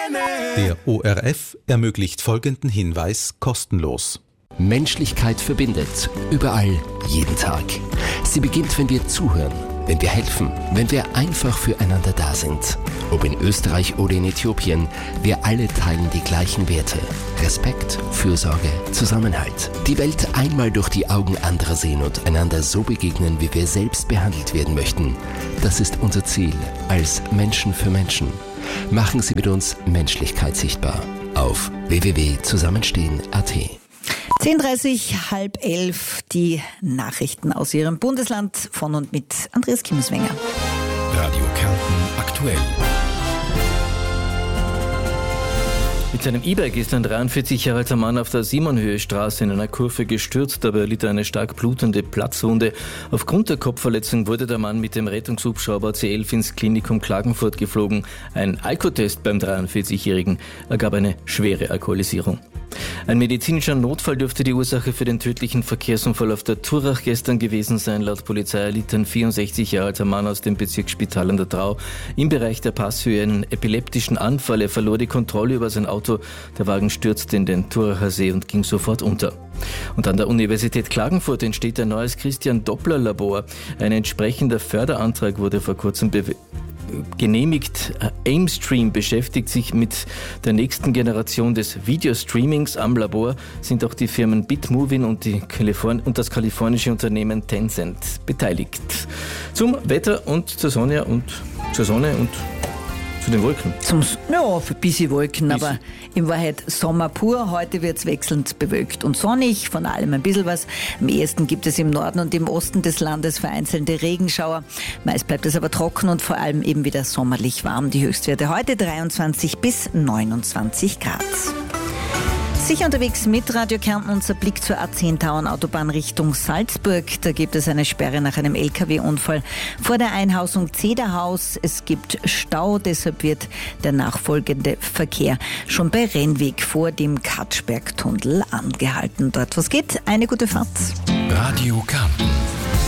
Der ORF ermöglicht folgenden Hinweis kostenlos. Menschlichkeit verbindet. Überall, jeden Tag. Sie beginnt, wenn wir zuhören, wenn wir helfen, wenn wir einfach füreinander da sind. Ob in Österreich oder in Äthiopien, wir alle teilen die gleichen Werte. Respekt, Fürsorge, Zusammenhalt. Die Welt einmal durch die Augen anderer sehen und einander so begegnen, wie wir selbst behandelt werden möchten. Das ist unser Ziel als Menschen für Menschen. Machen Sie mit uns Menschlichkeit sichtbar auf www.zusammenstehen.at. 10:30, 10:30, die Nachrichten aus Ihrem Bundesland von und mit Andreas Kimmeswenger. Radio Kärnten aktuell. Mit seinem E-Bike ist ein 43 Jahre alter Mann auf der Simonhöhe-Straße in einer Kurve gestürzt. Dabei erlitt er eine stark blutende Platzwunde. Aufgrund der Kopfverletzung wurde der Mann mit dem Rettungshubschrauber C11 ins Klinikum Klagenfurt geflogen. Ein Alkotest beim 43-Jährigen ergab eine schwere Alkoholisierung. Ein medizinischer Notfall dürfte die Ursache für den tödlichen Verkehrsunfall auf der Thurach gestern gewesen sein. Laut Polizei erlitt ein 64 Jahre alter Mann aus dem Bezirksspital an der Trau im Bereich der Passhöhe einen epileptischen Anfall. Er verlor die Kontrolle über sein Auto. Der Wagen stürzte in den Thuracher See und ging sofort unter. Und an der Universität Klagenfurt entsteht ein neues Christian-Doppler-Labor. Ein entsprechender Förderantrag wurde vor kurzem genehmigt. Aimstream beschäftigt sich mit der nächsten Generation des Videostreamings. Am Labor sind auch die Firmen Bitmovin und das kalifornische Unternehmen Tencent beteiligt. Zum Wetter und zur Sonne und zu den Wolken. Ein bisschen Wolken, aber in Wahrheit Sommer pur. Heute wird es wechselnd bewölkt und sonnig, von allem ein bisschen was. Am ehesten gibt es im Norden und im Osten des Landes vereinzelte Regenschauer. Meist bleibt es aber trocken und vor allem eben wieder sommerlich warm. Die Höchstwerte heute 23 bis 29 Grad. Sicher unterwegs mit Radio Kärnten, unser Blick zur A10 Tauern-Autobahn Richtung Salzburg. Da gibt es eine Sperre nach einem LKW-Unfall vor der Einhausung Zederhaus. Es gibt Stau, deshalb wird der nachfolgende Verkehr schon bei Rennweg vor dem Katschbergtunnel angehalten. Dort was geht, eine gute Fahrt. Radio Kärnten.